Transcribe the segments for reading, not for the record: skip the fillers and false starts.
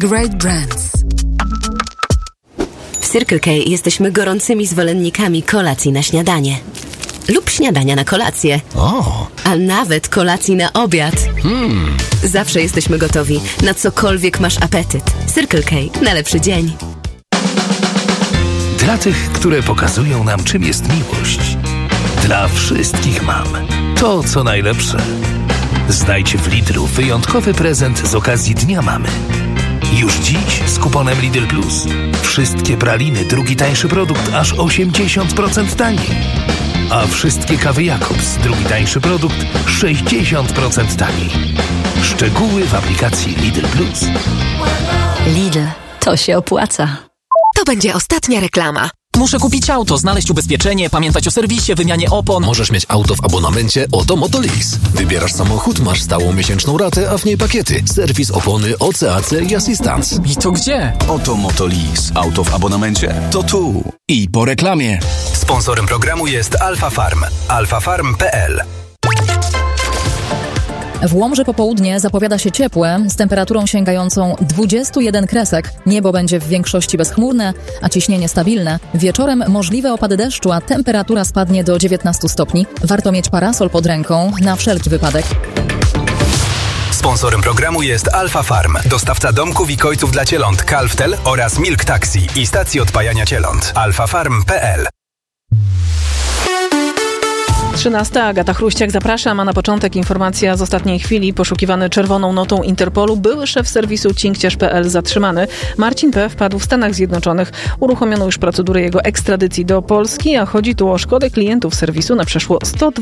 Great brands. W Circle K jesteśmy gorącymi zwolennikami kolacji na śniadanie. Lub śniadania na kolację. A nawet kolacji na obiad. Zawsze jesteśmy gotowi, na cokolwiek masz apetyt. Circle K. Na lepszy dzień. Dla tych, które pokazują nam, czym jest miłość. Dla wszystkich mam to, co najlepsze. Znajdź w Lidlu wyjątkowy prezent z okazji Dnia Mamy. Już dziś z kuponem Lidl Plus. Wszystkie praliny, drugi tańszy produkt, aż 80% taniej. A wszystkie kawy Jakobs, drugi tańszy produkt, 60% taniej. Szczegóły w aplikacji Lidl Plus. Lidl, to się opłaca. To będzie ostatnia reklama. Muszę kupić auto, znaleźć ubezpieczenie, pamiętać o serwisie, wymianie opon. Możesz mieć auto w abonamencie Oto Motolease. Wybierasz samochód, masz stałą miesięczną ratę, a w niej pakiety. Serwis, opony, OCAC i asystans. I to gdzie? Oto Motolease. Auto w abonamencie. To tu. I po reklamie. Sponsorem programu jest Alfa Farm. alfafarm.pl. W Łomży popołudnie zapowiada się ciepłe, z temperaturą sięgającą 21 kresek. Niebo będzie w większości bezchmurne, a ciśnienie stabilne. Wieczorem możliwe opady deszczu, a temperatura spadnie do 19 stopni. Warto mieć parasol pod ręką na wszelki wypadek. Sponsorem programu jest Alfa Farm, dostawca domków i kojców dla cieląt Calftel oraz Milk Taxi i stacji odpajania cieląt. alfafarm.pl. 13. Agata Chruściak, zapraszam, a na początek informacja z ostatniej chwili. Poszukiwany czerwoną notą Interpolu były szef serwisu cinkciarz.pl zatrzymany. Marcin P. wpadł w Stanach Zjednoczonych. Uruchomiono już procedurę jego ekstradycji do Polski, a chodzi tu o szkodę klientów serwisu na przeszło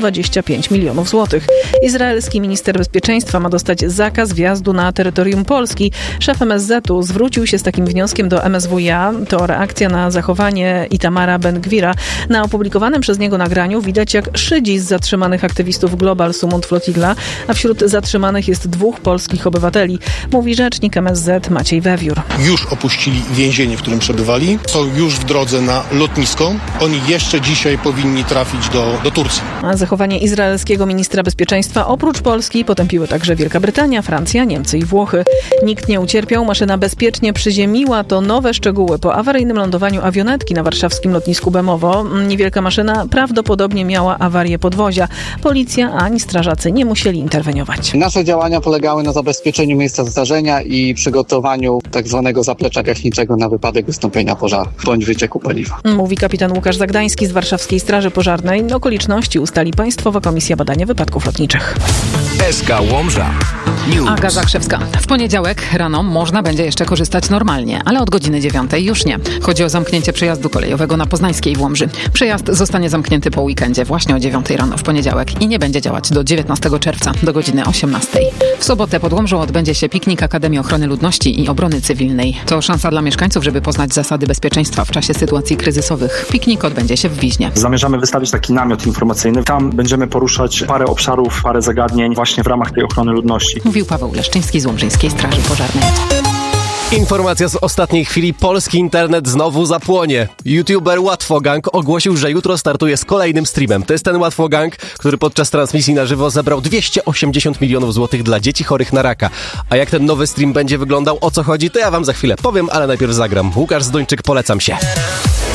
125 milionów złotych. Izraelski minister bezpieczeństwa ma dostać zakaz wjazdu na terytorium Polski. Szef MSZ-u zwrócił się z takim wnioskiem do MSWiA. To reakcja na zachowanie Itamara Ben-Gvira. Na opublikowanym przez niego nagraniu widać, jak szydzi z zatrzymanych aktywistów Global Sumont Flotilla, a wśród zatrzymanych jest 2 polskich obywateli, mówi rzecznik MSZ Maciej Wewiór. Już opuścili więzienie, w którym przebywali. Są już w drodze na lotnisko. Oni jeszcze dzisiaj powinni trafić do Turcji. A zachowanie izraelskiego ministra bezpieczeństwa oprócz Polski potępiły także Wielka Brytania, Francja, Niemcy i Włochy. Nikt nie ucierpiał, maszyna bezpiecznie przyziemiła. To nowe szczegóły po awaryjnym lądowaniu awionetki na warszawskim lotnisku Bemowo. Niewielka maszyna prawdopodobnie miała awarię podwozia. Policja ani strażacy nie musieli interweniować. Nasze działania polegały na zabezpieczeniu miejsca zdarzenia i przygotowaniu tak zwanego zaplecza gaśniczego na wypadek wystąpienia pożaru bądź wycieku paliwa. Mówi kapitan Łukasz Zagdański z Warszawskiej Straży Pożarnej. Okoliczności ustali Państwowa Komisja Badania Wypadków Lotniczych. SK Łomża. News. Aga Zakrzewska. W poniedziałek rano można będzie jeszcze korzystać normalnie, ale od godziny 9 już nie. Chodzi o zamknięcie przejazdu kolejowego na Poznańskiej w Łomży. Przejazd zostanie zamknięty po weekendzie właśnie o 9 rano w poniedziałek i nie będzie działać do 19 czerwca do godziny 18. W sobotę pod Łomżą odbędzie się piknik Akademii Ochrony Ludności i Obrony Cywilnej. To szansa dla mieszkańców, żeby poznać zasady bezpieczeństwa w czasie sytuacji kryzysowych. Piknik odbędzie się w Wiźnie. Zamierzamy wystawić taki namiot informacyjny. Tam będziemy poruszać parę obszarów, parę zagadnień właśnie w ramach tej ochrony ludności. Mówił Paweł Leszczyński z Łomżyńskiej Straży Pożarnej. Informacja z ostatniej chwili. Polski internet znowu zapłonie. YouTuber Łatwogang ogłosił, że jutro startuje z kolejnym streamem. To jest ten Łatwogang, który podczas transmisji na żywo zebrał 280 milionów złotych dla dzieci chorych na raka. A jak ten nowy stream będzie wyglądał, o co chodzi, to ja wam za chwilę powiem, ale najpierw zagram. Łukasz Zduńczyk, polecam się.